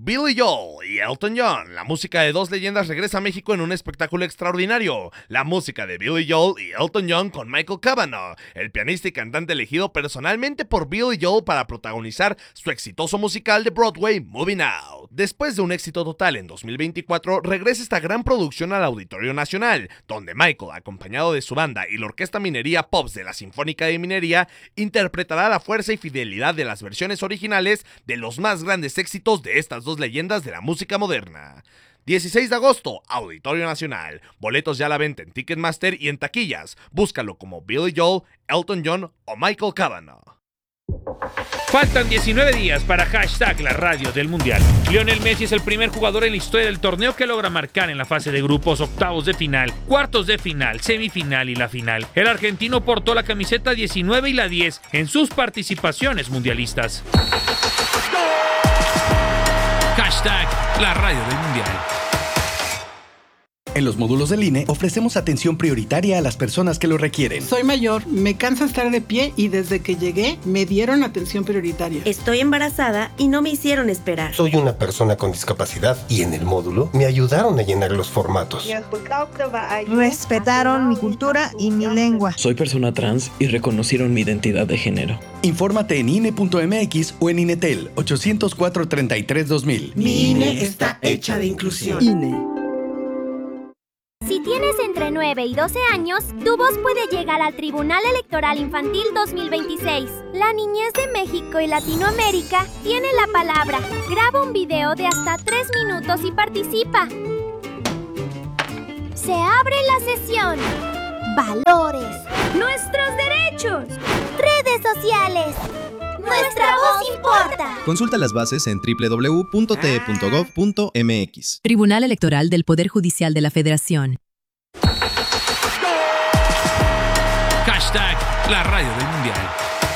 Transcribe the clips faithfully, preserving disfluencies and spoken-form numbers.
Billy Joel y Elton John. La música de dos leyendas regresa a México en un espectáculo extraordinario. La música de Billy Joel y Elton John con Michael Cavanaugh, el pianista y cantante elegido personalmente por Billy Joel para protagonizar su exitoso musical de Broadway, Moving Out. Después de un éxito total en dos mil veinticuatro, regresa esta gran producción al Auditorio Nacional, donde Michael, acompañado de su banda y la Orquesta Minería Pops de la Sinfónica de Minería, interpretará la fuerza y fidelidad de las versiones originales de los más grandes éxitos de estas dos leyendas de la música moderna. dieciséis de agosto, Auditorio Nacional. Boletos ya a la venta en Ticketmaster y en taquillas. Búscalo como Billy Joel, Elton John o Michael Cavanaugh. Faltan diecinueve días para hashtag la radio del Mundial. Lionel Messi es el primer jugador en la historia del torneo que logra marcar en la fase de grupos, octavos de final, cuartos de final, semifinal y la final. El argentino portó la camiseta diecinueve y la diez en sus participaciones mundialistas. Hashtag la radio del Mundial. En los módulos del I N E ofrecemos atención prioritaria a las personas que lo requieren. Soy mayor, me cansa estar de pie y desde que llegué me dieron atención prioritaria. Estoy embarazada y no me hicieron esperar. Soy una persona con discapacidad y en el módulo me ayudaron a llenar los formatos. Respetaron mi cultura y mi lengua. Soy persona trans y reconocieron mi identidad de género. Infórmate en I N E punto M X o en INETEL ocho cero cuatro, treinta y tres, dos mil. Mi I N E está hecha de inclusión. I N E. Si tienes entre nueve y doce años, tu voz puede llegar al Tribunal Electoral Infantil dos mil veintiséis. La niñez de México y Latinoamérica tiene la palabra. Graba un video de hasta tres minutos y participa. Se abre la sesión. Valores. Nuestros derechos. Redes sociales. ¡Nuestra voz importa! Consulta las bases en doble u doble u doble u punto t e punto gov punto m x. Tribunal Electoral del Poder Judicial de la Federación. Hashtag la radio del Mundial.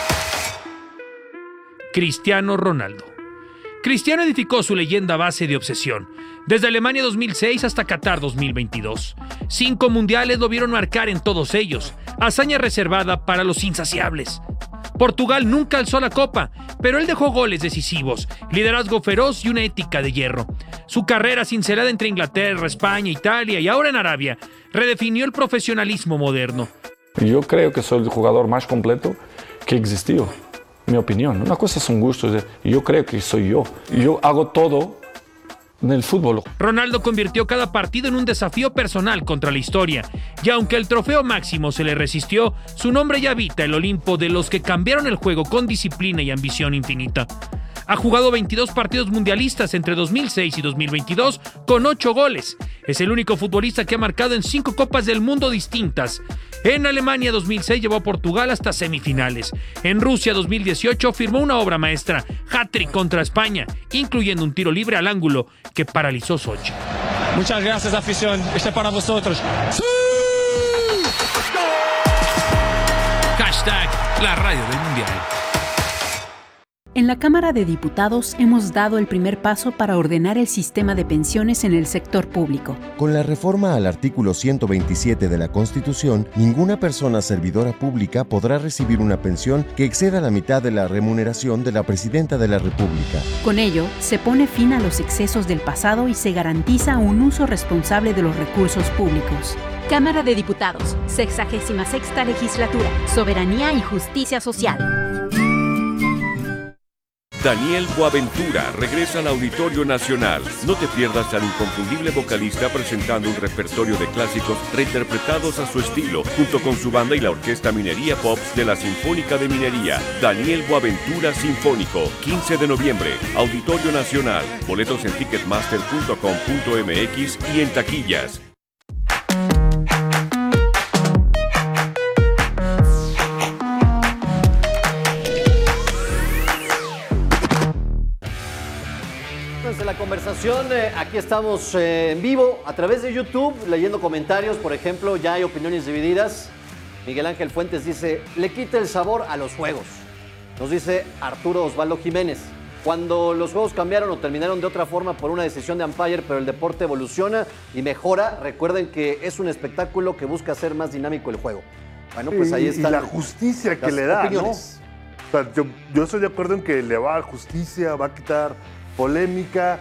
Cristiano Ronaldo. Cristiano edificó su leyenda a base de obsesión, desde Alemania dos mil seis hasta Qatar dos mil veintidós. Cinco mundiales lo vieron marcar en todos ellos, hazaña reservada para los insaciables. Portugal nunca alzó la copa, pero él dejó goles decisivos, liderazgo feroz y una ética de hierro. Su carrera cincelada entre Inglaterra, España, Italia y ahora en Arabia redefinió el profesionalismo moderno. Yo creo que soy el jugador más completo que existió, mi opinión. Una cosa son gustos, yo creo que soy yo. Yo hago todo en el fútbol. Ronaldo convirtió cada partido en un desafío personal contra la historia, y aunque el trofeo máximo se le resistió, su nombre ya habita el Olimpo de los que cambiaron el juego con disciplina y ambición infinita. Ha jugado veintidós partidos mundialistas entre dos mil seis y dos mil veintidós con ocho goles. Es el único futbolista que ha marcado en cinco Copas del Mundo distintas. En Alemania dos mil seis llevó a Portugal hasta semifinales. En Rusia dos mil dieciocho firmó una obra maestra, hat-trick contra España, incluyendo un tiro libre al ángulo que paralizó Sochi. Muchas gracias, afición. Este es para vosotros. ¡Sí! Hashtag la radio del Mundial. En la Cámara de Diputados hemos dado el primer paso para ordenar el sistema de pensiones en el sector público. Con la reforma al artículo ciento veintisiete de la Constitución, ninguna persona servidora pública podrá recibir una pensión que exceda la mitad de la remuneración de la Presidenta de la República. Con ello, se pone fin a los excesos del pasado y se garantiza un uso responsable de los recursos públicos. Cámara de Diputados, sexagésima sexta legislatura, soberanía y justicia social. Daniel Boaventura regresa al Auditorio Nacional. No te pierdas al inconfundible vocalista presentando un repertorio de clásicos reinterpretados a su estilo, junto con su banda y la Orquesta Minería Pops de la Sinfónica de Minería. Daniel Boaventura Sinfónico, quince de noviembre, Auditorio Nacional. Boletos en ticketmaster punto com punto m x y en taquillas. De la conversación, eh, aquí estamos eh, en vivo a través de YouTube leyendo comentarios. Por ejemplo, ya hay opiniones divididas. Miguel Ángel Fuentes dice: le quita el sabor a los juegos. Nos dice Arturo Osvaldo Jiménez: cuando los juegos cambiaron o terminaron de otra forma por una decisión de umpire, pero el deporte evoluciona y mejora, recuerden que es un espectáculo que busca hacer más dinámico el juego. Bueno, pues ahí está. Y la justicia que le da, opiniones. ¿No? O sea, yo, yo estoy de acuerdo en que le va a dar justicia, va a quitar polémica,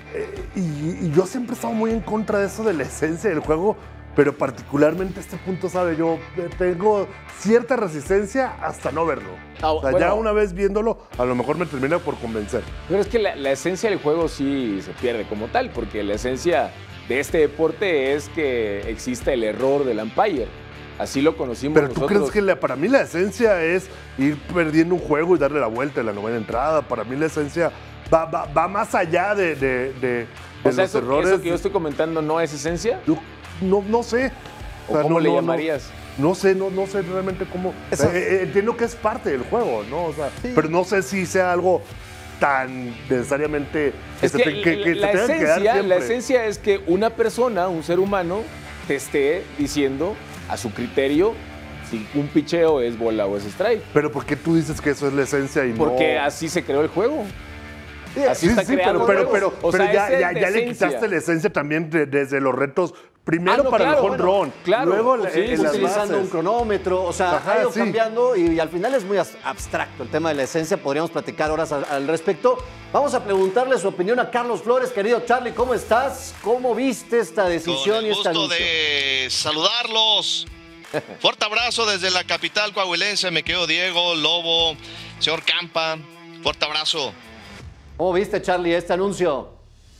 eh, y, y yo siempre he estado muy en contra de eso de la esencia del juego, pero particularmente este punto, ¿sabe? Yo tengo cierta resistencia hasta no verlo. Ah, o sea, bueno, ya una vez viéndolo, a lo mejor me termina por convencer. Pero es que la, la esencia del juego sí se pierde como tal, porque la esencia de este deporte es que exista el error del umpire. Así lo conocimos Pero nosotros. ¿tú crees que la, para mí la esencia es ir perdiendo un juego y darle la vuelta en la novena entrada? Para mí la esencia va, va, va más allá de, de, de, de o sea, los eso, errores. ¿Eso que yo estoy comentando no es esencia? Yo no, no sé. ¿O, o sea, cómo no, le no, llamarías? No, no sé, no, no sé realmente cómo. Eso. Eh, entiendo que es parte del juego, ¿no? O sea, sí. Pero no sé si sea algo tan necesariamente es que, que, que, que la, te esencia, la esencia es que una persona, un ser humano, te esté diciendo a su criterio si un picheo es bola o es strike. Pero ¿por qué tú dices que eso es la esencia y Porque no? Porque así se creó el juego. Sí, así sí, está sí, creado pero, el pero, juego. pero, o pero sea, ya, ya, es ya le esencia. quitaste la esencia también de, desde los retos. Primero ah, no, para claro, el home bueno, run, claro, luego pues sí, en las utilizando bases. un cronómetro, o sea, Ajá, ha ido sí. cambiando y, y al final es muy abstracto el tema de la esencia, podríamos platicar horas al, al respecto. Vamos a preguntarle su opinión a Carlos Flores. Querido Charlie, ¿cómo estás? ¿Cómo viste esta decisión y esta gusto anuncio? de saludarlos. Fuerte abrazo desde la capital coahuilense, me quedo Diego, Lobo, señor Campa, fuerte abrazo. ¿Cómo viste, Charlie, este anuncio?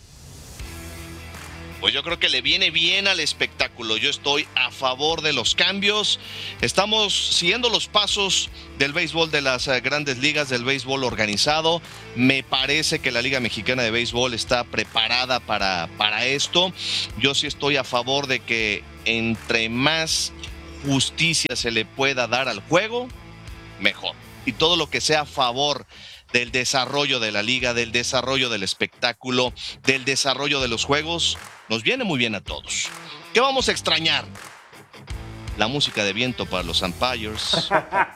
Pues yo creo que le viene bien al espectáculo. Yo estoy a favor de los cambios. Estamos siguiendo los pasos del béisbol de las grandes ligas, del béisbol organizado. Me parece que la Liga Mexicana de Béisbol está preparada para, para esto. Yo sí estoy a favor de que entre más justicia se le pueda dar al juego, mejor. Y todo lo que sea a favor del desarrollo de la liga, del desarrollo del espectáculo, del desarrollo de los juegos, nos viene muy bien a todos. ¿Qué vamos a extrañar? La música de viento para los umpires.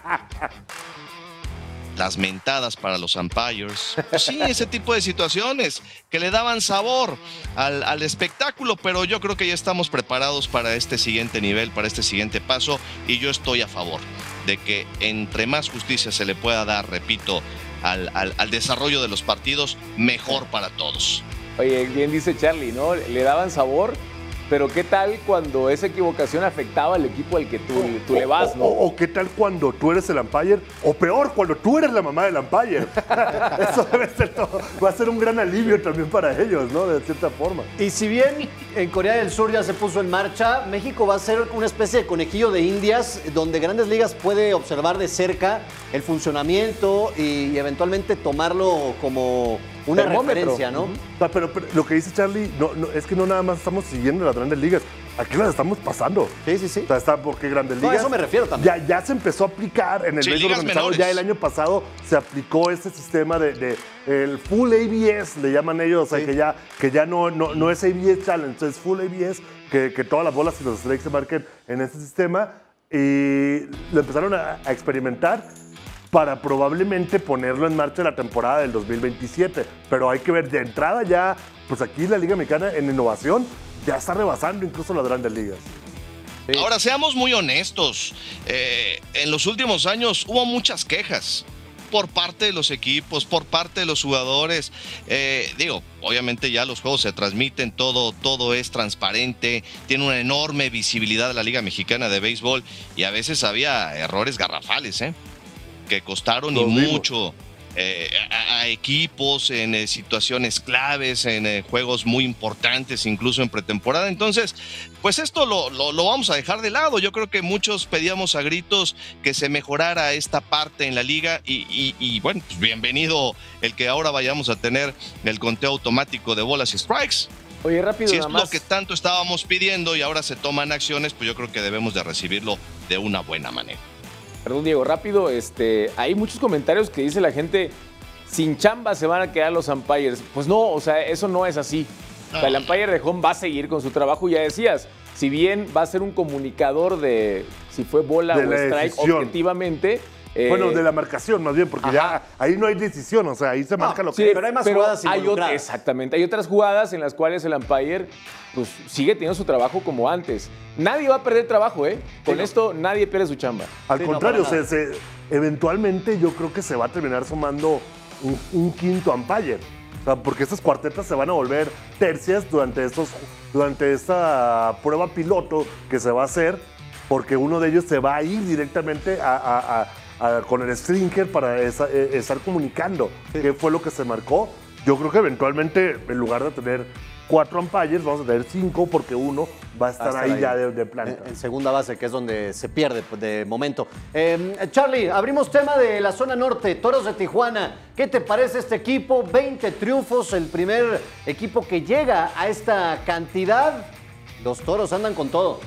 Las mentadas para los umpires. Pues sí, ese tipo de situaciones que le daban sabor al, al espectáculo, pero yo creo que ya estamos preparados para este siguiente nivel, para este siguiente paso, y yo estoy a favor de que entre más justicia se le pueda dar, repito, al, al, al desarrollo de los partidos, mejor para todos. Oye, bien dice Charlie, ¿no? Le daban sabor, pero ¿qué tal cuando esa equivocación afectaba al equipo al que tú, o, tú le vas, ¿no? O, o qué tal cuando tú eres el umpire, o peor, cuando tú eres la mamá del umpire. Eso debe ser todo. Va a ser un gran alivio también para ellos, ¿no? De cierta forma. Y si bien en Corea del Sur ya se puso en marcha, México va a ser una especie de conejillo de indias donde Grandes Ligas puede observar de cerca el funcionamiento y, y eventualmente tomarlo como una referencia, ¿no? Uh-huh. O sea, pero, pero lo que dice Charlie, no, no, es que no nada más estamos siguiendo las Grandes Ligas, aquí las estamos pasando. Sí, sí, sí. O sea, está porque Grandes Ligas. No, a eso me refiero también. Ya, ya se empezó a aplicar en el sí, béisbol organizado. Ya el año pasado se aplicó este sistema de, de el full A B S, le llaman ellos, o sea, sí. que ya, que ya no, no, no es A B S Challenge, es full A B S, que, que todas las bolas y los strikes se marquen en este sistema. Y lo empezaron a, a experimentar para probablemente ponerlo en marcha la temporada del dos mil veintisiete. Pero hay que ver, de entrada ya, pues aquí la Liga Mexicana en innovación ya está rebasando incluso las Grandes Ligas. Sí. Ahora, seamos muy honestos. Eh, en los últimos años hubo muchas quejas por parte de los equipos, por parte de los jugadores. Eh, digo, obviamente ya los juegos se transmiten, todo, todo es transparente, tiene una enorme visibilidad de la Liga Mexicana de Béisbol y a veces había errores garrafales, ¿eh? que costaron y mucho eh, a, a equipos en eh, situaciones claves, en eh, juegos muy importantes, incluso en pretemporada. Entonces, pues esto lo, lo, lo vamos a dejar de lado. Yo creo que muchos pedíamos a gritos que se mejorara esta parte en la liga y, y, y bueno, pues bienvenido el que ahora vayamos a tener el conteo automático de bolas y strikes. Oye, rápido, si nada es más. lo que tanto estábamos pidiendo y ahora se toman acciones, pues yo creo que debemos de recibirlo de una buena manera. Perdón, Diego, rápido, este, hay muchos comentarios que dice la gente, sin chamba se van a quedar los umpires. Pues no, o sea, eso no es así. O sea, el umpire de home va a seguir con su trabajo, ya decías, si bien va a ser un comunicador de si fue bola de o strike decisión. Objetivamente. Eh, bueno, de la marcación más bien, porque ajá. ya ahí no hay decisión, o sea, ahí se marca no, lo sí, que pero hay más pero jugadas hay involucradas. otras, exactamente, hay otras jugadas en las cuales el umpire pues, sigue teniendo su trabajo como antes. Nadie va a perder trabajo, ¿eh? Con sí, esto no. nadie pierde su chamba. Al sí, contrario, no, se, se, eventualmente yo creo que se va a terminar sumando un, un quinto umpire. O sea, porque estas cuartetas se van a volver tercias durante, estos, durante esta prueba piloto que se va a hacer, porque uno de ellos se va a ir directamente a, a, a, a, con el stringer para esa, eh, estar comunicando sí. qué fue lo que se marcó. Yo creo que eventualmente, en lugar de tener cuatro umpires, vamos a tener cinco, porque uno va a estar, a estar ahí, ahí ya de, de planta. En, en segunda base, que es donde se pierde pues, de momento. Eh, Charlie, abrimos tema de la zona norte, Toros de Tijuana. ¿Qué te parece este equipo? veinte triunfos, el primer equipo que llega a esta cantidad. Los Toros andan con todo.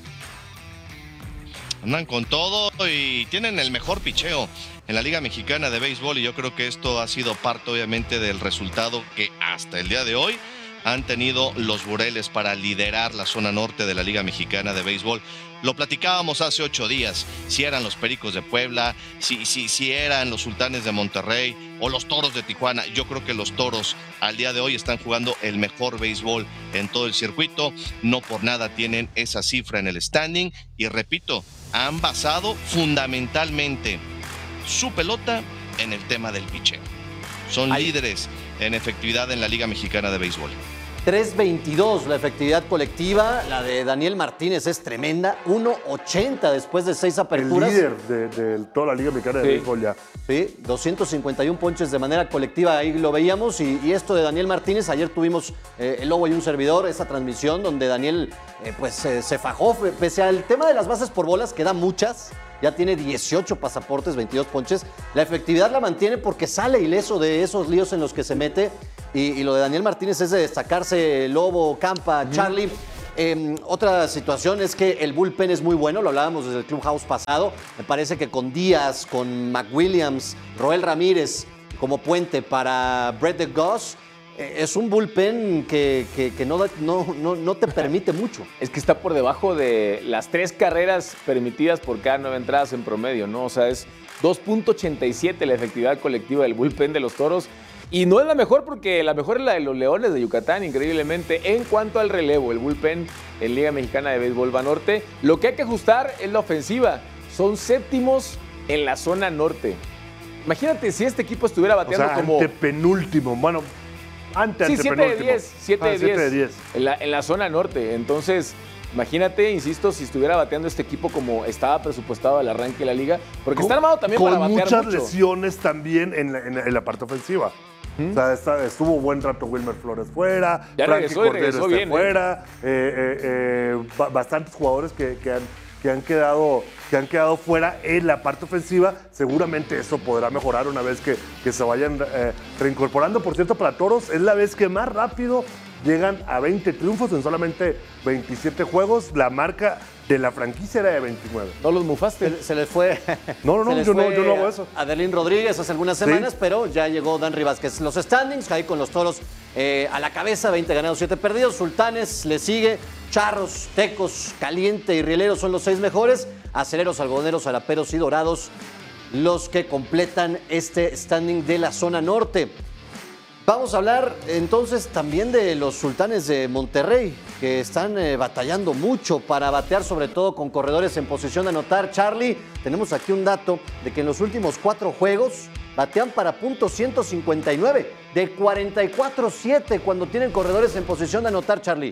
Andan con todo y tienen el mejor picheo en la Liga Mexicana de Béisbol, y yo creo que esto ha sido parte obviamente del resultado que hasta el día de hoy han tenido los Bureles para liderar la zona norte de la Liga Mexicana de Béisbol. Lo platicábamos hace ocho días, si eran los Pericos de Puebla, si, si, si eran los Sultanes de Monterrey o los Toros de Tijuana. Yo creo que los Toros al día de hoy están jugando el mejor béisbol en todo el circuito. No por nada tienen esa cifra en el standing. Y repito, han basado fundamentalmente su pelota en el tema del picheo. Son Ay. líderes en efectividad en la Liga Mexicana de Béisbol. tres veintidós la efectividad colectiva, la de Daniel Martínez es tremenda, uno ochenta después de seis aperturas. El líder de, de toda la Liga Mexicana de sí. Béisbol ya. Sí, doscientos cincuenta y uno ponches de manera colectiva, ahí lo veíamos, y, y esto de Daniel Martínez, ayer tuvimos eh, el Lobo y un servidor, esa transmisión donde Daniel eh, pues eh, se fajó, pese al tema de las bases por bolas, que da muchas, ya tiene dieciocho pasaportes, veintidós ponches, la efectividad la mantiene porque sale ileso de esos líos en los que se mete. Y, y lo de Daniel Martínez es de destacarse, Lobo, Campa, Charlie. Eh, otra situación es que el bullpen es muy bueno, lo hablábamos desde el Clubhouse pasado. Me parece que con Díaz, con McWilliams, Roel Ramírez como puente para Brett DeGoss, eh, es un bullpen que, que, que no, no, no, no te permite mucho. Es que está por debajo de las tres carreras permitidas por cada nueve entradas en promedio, ¿no? O sea, es dos punto ochenta y siete la efectividad colectiva del bullpen de los Toros. Y no es la mejor, porque la mejor es la de los Leones de Yucatán, increíblemente. En cuanto al relevo, el bullpen en Liga Mexicana de Béisbol Banorte, lo que hay que ajustar es la ofensiva. Son séptimos en la zona norte. Imagínate si este equipo estuviera bateando, o sea, como... penúltimo, bueno, ante, sí, ante siete de diez, siete de diez en la, en la zona norte. Entonces, imagínate, insisto, si estuviera bateando este equipo como estaba presupuestado al arranque de la liga, porque con, está armado también para batear mucho. Con muchas lesiones también en la, en, en la parte ofensiva. ¿Mm? O sea, está, estuvo buen rato Wilmer Flores fuera, ya Frankie regresó, Cordero regresó está bien, fuera, eh. Eh, eh, eh, bastantes jugadores que, que, han, que, han quedado, que han quedado fuera en la parte ofensiva. Seguramente eso podrá mejorar una vez que, que se vayan eh, reincorporando. Por cierto, para Toros es la vez que más rápido llegan a veinte triunfos en solamente veintisiete juegos. La marca de la franquicia era de veintinueve. ¿No los mufaste? Se, se les fue. No, no, no, yo no, yo no hago eso. Adelín Rodríguez hace algunas semanas, sí. Pero ya llegó Danry Vázquez. Los standings, ahí con los Toros eh, a la cabeza, veinte ganados, siete perdidos. Sultanes le sigue, Charros, Tecos, Caliente y Rieleros son los seis mejores. Aceleros, Algodoneros, Araperos y Dorados los que completan este standing de la zona norte. Vamos a hablar entonces también de los Sultanes de Monterrey, que están eh, batallando mucho para batear, sobre todo con corredores en posición de anotar. Charlie, tenemos aquí un dato de que en los últimos cuatro juegos batean para punto ciento cincuenta y nueve, de cuarenta y cuatro siete cuando tienen corredores en posición de anotar, Charlie.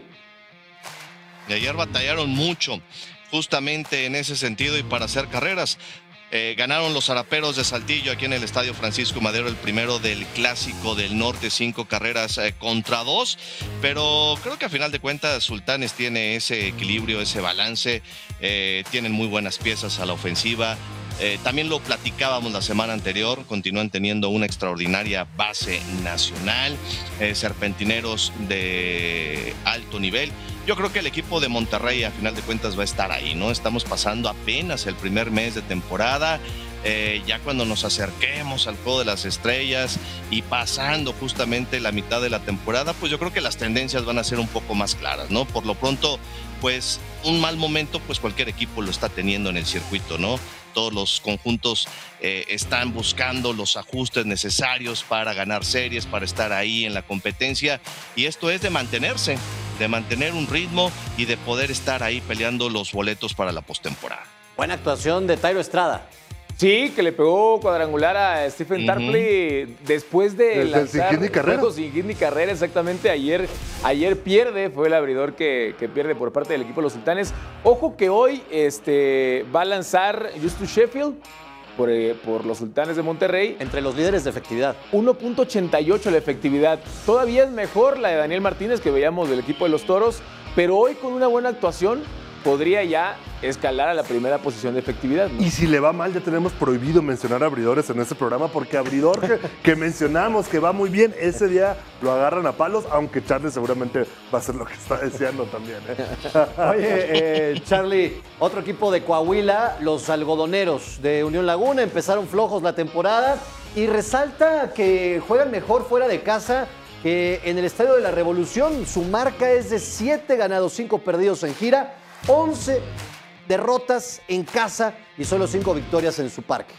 Y ayer batallaron mucho, justamente en ese sentido y para hacer carreras. Eh, ganaron los Araperos de Saltillo aquí en el Estadio Francisco Madero, el primero del Clásico del Norte, cinco carreras eh, contra dos, pero creo que a final de cuentas Sultanes tiene ese equilibrio, ese balance, eh, tienen muy buenas piezas a la ofensiva. Eh, también lo platicábamos la semana anterior, continúan teniendo una extraordinaria base nacional, eh, serpentineros de alto nivel. Yo creo que el equipo de Monterrey a final de cuentas va a estar ahí, ¿no? Estamos pasando apenas el primer mes de temporada, eh, ya cuando nos acerquemos al Juego de las Estrellas y pasando justamente la mitad de la temporada, pues yo creo que las tendencias van a ser un poco más claras, ¿no? Por lo pronto, pues un mal momento, pues cualquier equipo lo está teniendo en el circuito, ¿no? Todos los conjuntos eh, están buscando los ajustes necesarios para ganar series, para estar ahí en la competencia, y esto es de mantenerse, de mantener un ritmo y de poder estar ahí peleando los boletos para la postemporada. Buena actuación de Tairo Estrada. Sí, que le pegó cuadrangular a Stephen uh-huh. Tarpley después de Desde lanzar sin hit ni carrera. juegos sin hit ni carrera, exactamente. Ayer, ayer pierde, fue el abridor que, que pierde por parte del equipo de los Sultanes. Ojo que hoy este, va a lanzar Justus Sheffield por, eh, por los Sultanes de Monterrey. Entre los líderes de efectividad. uno punto ochenta y ocho la efectividad. Todavía es mejor la de Daniel Martínez que veíamos del equipo de los Toros, pero hoy con una buena actuación podría ya escalar a la primera posición de efectividad, ¿no? Y si le va mal, ya tenemos prohibido mencionar abridores en este programa, porque abridor que, que mencionamos que va muy bien, ese día lo agarran a palos, aunque Charlie seguramente va a hacer lo que está deseando también. ¿eh? Oye, eh, Charlie, otro equipo de Coahuila, los algodoneros de Unión Laguna, empezaron flojos la temporada y resalta que juegan mejor fuera de casa que en el Estadio de la Revolución. Su marca es de siete ganados, cinco perdidos en gira, once derrotas en casa y solo cinco victorias en su parque.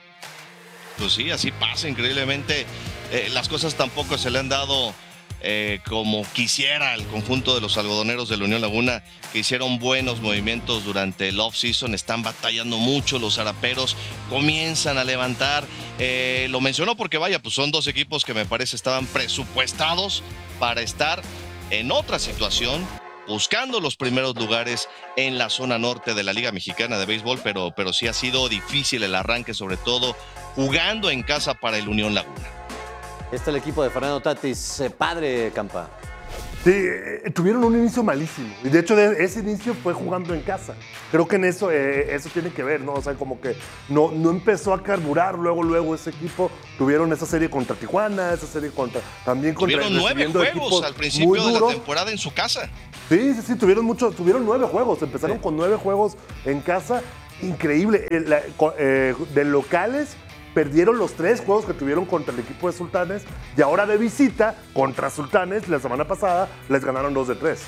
Pues sí, así pasa increíblemente. Eh, las cosas tampoco se le han dado eh, como quisiera el conjunto de los algodoneros de la Unión Laguna, que hicieron buenos movimientos durante el off-season. Están batallando mucho los zaraperos, comienzan a levantar. Eh, lo mencionó porque vaya, pues son dos equipos que me parece estaban presupuestados para estar en otra situación, buscando los primeros lugares en la zona norte de la Liga Mexicana de Béisbol, pero, pero sí ha sido difícil el arranque, sobre todo jugando en casa para el Unión Laguna. Este es el equipo de Fernando Tatis, eh, padre Campa. Sí, eh, tuvieron un inicio malísimo. Y de hecho, de, ese inicio fue jugando en casa. Creo que en eso, eh, eso tiene que ver, ¿no? O sea, como que no, no empezó a carburar luego, luego ese equipo. Tuvieron esa serie contra Tijuana, esa serie contra también contra. Tuvieron nueve juegos al principio de la temporada en su casa. Sí, sí, sí, tuvieron muchos, tuvieron nueve juegos. Empezaron sí. con nueve juegos en casa. Increíble. Eh, la, eh, de locales, perdieron los tres juegos que tuvieron contra el equipo de Sultanes y ahora de visita contra Sultanes, la semana pasada, les ganaron dos de tres.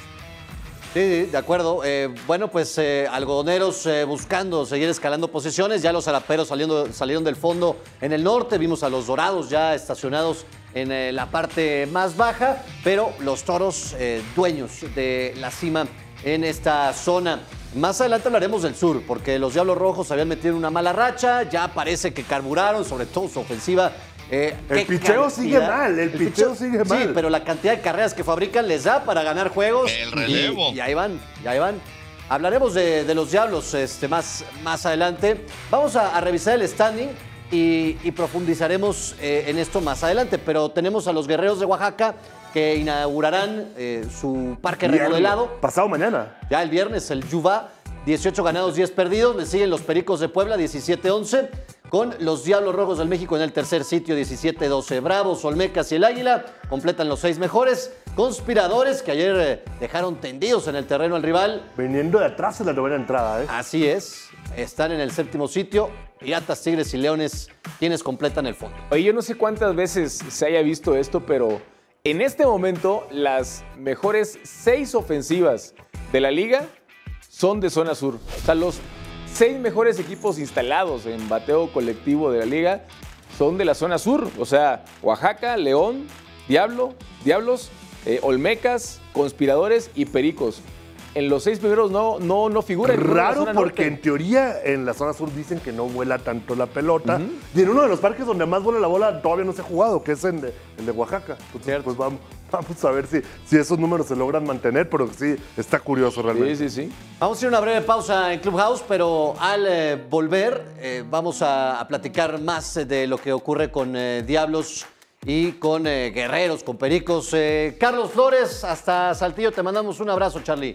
Sí, de acuerdo. Eh, bueno, pues eh, algodoneros eh, buscando seguir escalando posiciones. Ya los zaraperos saliendo, salieron del fondo en el norte. Vimos a los dorados ya estacionados en eh, la parte más baja, pero los toros eh, dueños de la cima en esta zona. Más adelante hablaremos del sur, porque los Diablos Rojos habían metido una mala racha, ya parece que carburaron, sobre todo su ofensiva. Eh, el picheo sigue mal, el, el picheo sigue mal. Sí, pero la cantidad de carreras que fabrican les da para ganar juegos. El relevo. Y, y ahí van, y ahí van. Hablaremos de, de los Diablos este, más, más adelante. Vamos a, a revisar el standing y, y profundizaremos eh, en esto más adelante, pero tenemos a los Guerreros de Oaxaca, que inaugurarán eh, su parque viernes, remodelado. Pasado mañana. Ya el viernes, el Yubá, dieciocho ganados, diez perdidos. Le siguen los Pericos de Puebla, diecisiete once. Con los Diablos Rojos del México en el tercer sitio, diecisiete doce. Bravos, Olmecas y el Águila completan los seis mejores. Conspiradores, que ayer eh, dejaron tendidos en el terreno al rival. Viniendo de atrás en la novena entrada, ¿eh? Así es. Están en el séptimo sitio. Piratas, Tigres y Leones, quienes completan el fondo. Oye, yo no sé cuántas veces se haya visto esto, pero en este momento, las mejores seis ofensivas de la liga son de zona sur. O sea, los seis mejores equipos instalados en bateo colectivo de la liga son de la zona sur. O sea, Oaxaca, León, Diablo, Diablos, eh, Olmecas, Conspiradores y Pericos. En los seis primeros no, no, no figura. Raro, porque norte. En teoría en la zona sur dicen que no vuela tanto la pelota. Uh-huh. Y en uno de los parques donde más vuela la bola todavía no se ha jugado, que es en de, el de Oaxaca. Entonces, pues vamos, vamos a ver si, si esos números se logran mantener, pero sí, está curioso realmente. Sí, sí, sí. Vamos a hacer una breve pausa en Clubhouse, pero al eh, volver eh, vamos a, a platicar más de lo que ocurre con eh, Diablos y con eh, Guerreros, con Pericos. Eh, Carlos Flores, hasta Saltillo, te mandamos un abrazo, Charlie.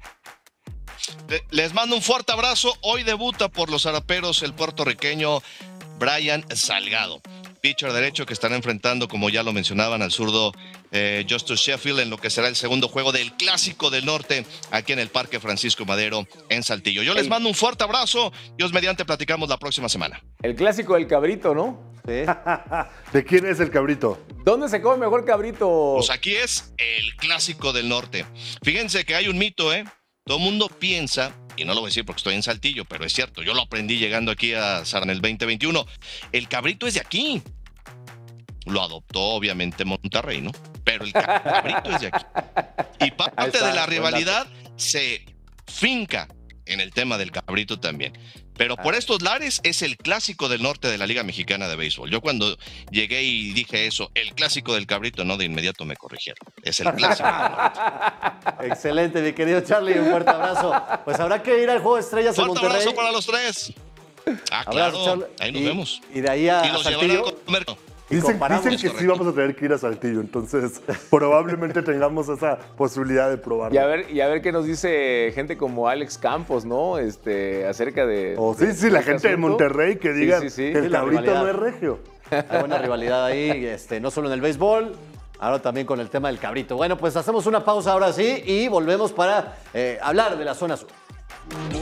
Les mando un fuerte abrazo. Hoy debuta por los zaraperos el puertorriqueño Brian Salgado, pitcher derecho que estará enfrentando, como ya lo mencionaban, al zurdo eh, Justus Sheffield en lo que será el segundo juego del Clásico del Norte aquí en el Parque Francisco Madero en Saltillo. Yo les mando un fuerte abrazo. Dios mediante, platicamos la próxima semana. El Clásico del Cabrito, ¿no? Sí. ¿De quién es el cabrito? ¿Dónde se come mejor cabrito? Pues aquí es el Clásico del Norte. Fíjense que hay un mito, ¿eh? Todo el mundo piensa, y no lo voy a decir porque estoy en Saltillo, pero es cierto, yo lo aprendí llegando aquí a Sarna el veinte veintiuno. El cabrito es de aquí. Lo adoptó obviamente Monterrey, ¿no? Pero el cabrito es de aquí. Y parte está, de la rivalidad se finca en el tema del cabrito también. Pero por estos lares es el clásico del norte de la Liga Mexicana de Béisbol. Yo cuando llegué y dije eso, el clásico del cabrito, no, de inmediato me corrigieron. Es el clásico del norte. Excelente, mi querido Charlie, un fuerte abrazo. Pues habrá que ir al Juego de Estrellas en Fuerte Monterrey. abrazo para los tres. Ah, Abrazo, claro, Charlie. ahí nos y, vemos. Y de ahí a, y los a llevarán Saltillo. a comer. Dicen, dicen que sí vamos a tener que ir a Saltillo, entonces probablemente tengamos esa posibilidad de probarlo. Y a ver, y a ver qué nos dice gente como Alex Campos, ¿no? Este, acerca de. O sí, de, sí, la este gente de asunto. Monterrey que diga sí, sí, sí. que el Sí, la cabrito rivalidad. no es regio. Qué buena rivalidad ahí, este, no solo en el béisbol, ahora también con el tema del cabrito. Bueno, pues hacemos una pausa ahora sí y volvemos para eh, hablar de la zona sur.